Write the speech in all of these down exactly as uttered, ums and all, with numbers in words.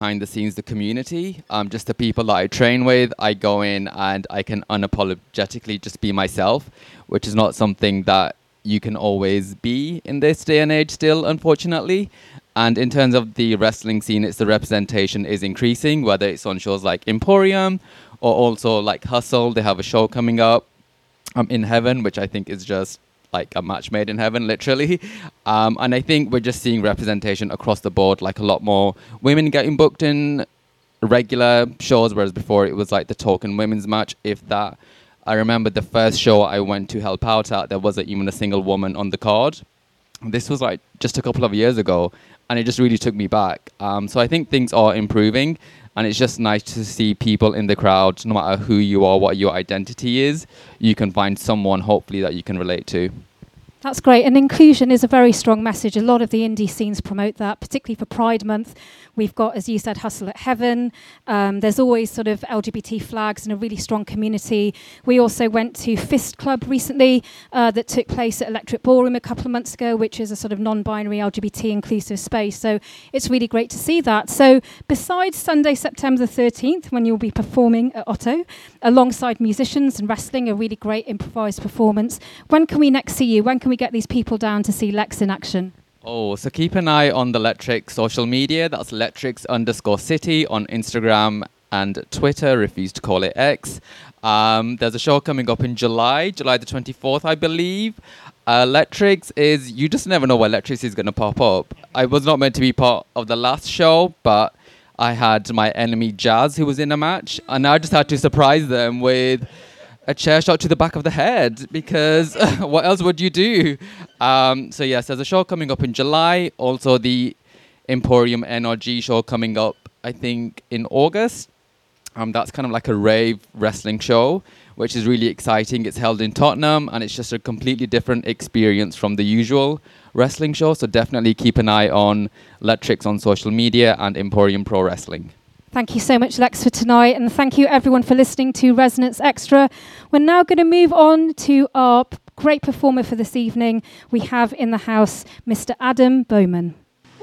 behind the scenes, the community, um, just the people that I train with. I go in and I can unapologetically just be myself, which is not something that you can always be in this day and age still, unfortunately. And in terms of the wrestling scene, it's the representation is increasing, whether it's on shows like Emporium or also like Hustle. They have a show coming up um, in Heaven, which I think is just like a match made in heaven, literally. Um, and I think we're just seeing representation across the board, like a lot more women getting booked in regular shows, whereas before it was like the token women's match, if that. I remember the first show I went to help out at, there wasn't even a single woman on the card. This was like just a couple of years ago, and it just really took me back. Um, so I think things are improving, and it's just nice to see people in the crowd, no matter who you are, what your identity is, you can find someone, hopefully, that you can relate to. That's great. And inclusion is a very strong message. A lot of the indie scenes promote that, particularly for Pride Month. We've got, as you said, Hustle at Heaven. Um, there's always sort of L G B T flags and a really strong community. We also went to Fist Club recently uh, that took place at Electric Ballroom a couple of months ago, which is a sort of non-binary L G B T inclusive space. So it's really great to see that. So besides Sunday, September the thirteenth, when you'll be performing at Otto, alongside musicians and wrestling, a really great improvised performance, when can we next see you? When can we get these people down to see Lex in action? Oh, so keep an eye on the Letrix social media. That's Letrix underscore city on Instagram and Twitter, refuse to call it X. Um, there's a show coming up in July, July the twenty-fourth, I believe. Uh, Letrix is, you just never know where Letrix is going to pop up. I was not meant to be part of the last show, but I had my enemy Jazz, who was in a match, and I just had to surprise them with a chair shot to the back of the head, because what else would you do? Um, so yes, there's a show coming up in July. Also the Emporium N R G show coming up, I think, in August. Um, that's kind of like a rave wrestling show, which is really exciting. It's held in Tottenham, and it's just a completely different experience from the usual wrestling show. So definitely keep an eye on Letrix on social media and Emporium Pro Wrestling. Thank you so much, Lex, for tonight, and thank you everyone for listening to Resonance Extra. We're now going to move on to our p- great performer for this evening. We have in the house Mister Adam Bowman.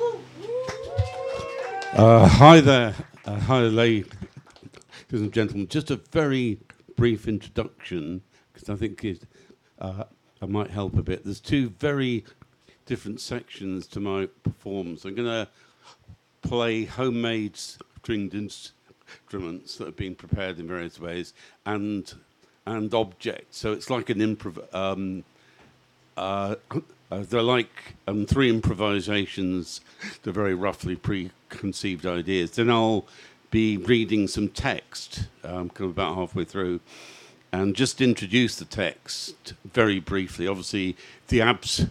Uh, hi there. Uh, hi, ladies and gentlemen. Just a very brief introduction, because I think it, uh, I might help a bit. There's two very different sections to my performance. I'm going to play homemade stringed instruments that have been prepared in various ways, and and objects. So it's like an improv. Um, uh, uh, they're like um, three improvisations. They're very roughly preconceived ideas. Then I'll be reading some text, um, kind of about halfway through, and just introduce the text very briefly. Obviously, the abstract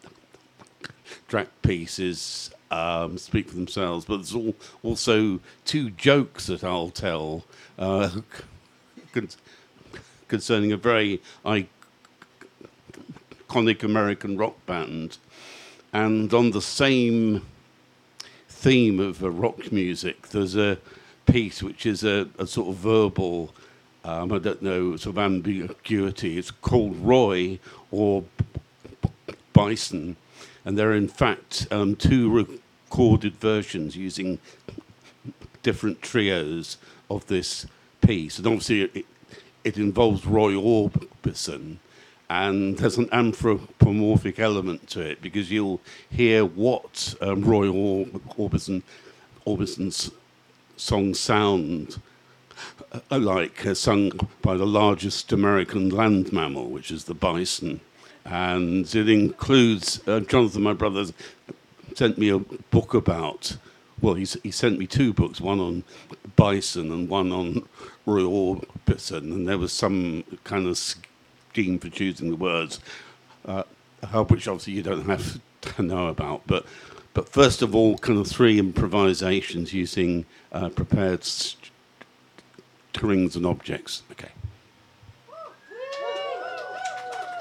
pieces Um, speak for themselves, but there's all, also two jokes that I'll tell uh, con- concerning a very iconic American rock band. And on the same theme of uh, rock music, there's a piece which is a, a sort of verbal, um, I don't know, sort of ambiguity. It's called Roy or Bison. And there are, in fact, um, two recorded versions using different trios of this piece. And obviously, it, it involves Roy Orbison. And there's an anthropomorphic element to it, because you'll hear what um, Roy Or- Orbison, Orbison's songs sound like, uh, sung by the largest American land mammal, which is the bison. And it includes, uh, Jonathan, my brother, sent me a book about, well, he's, he sent me two books, one on bison and one on Roy Orbison, and there was some kind of scheme for choosing the words, uh, which obviously you don't have to know about. But, but first of all, kind of three improvisations using uh, prepared strings and objects. Okay.